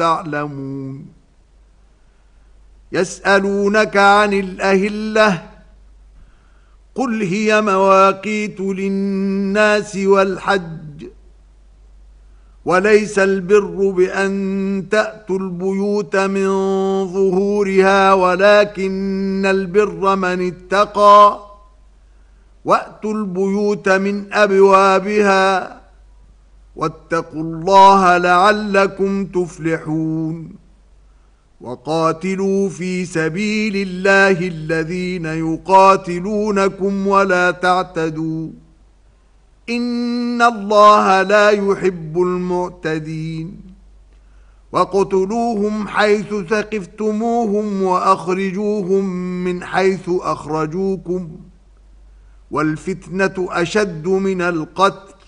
تعلمون يسألونك عن الأهلة قل هي مواقيت للناس والحج وليس البر بأن تأتوا البيوت من ظهورها ولكن البر من اتقى وأتوا البيوت من أبوابها واتقوا الله لعلكم تفلحون وقاتلوا في سبيل الله الذين يقاتلونكم ولا تعتدوا إن الله لا يحب المعتدين وقتلوهم حيث ثقفتموهم وأخرجوهم من حيث أخرجوكم والفتنة أشد من القتل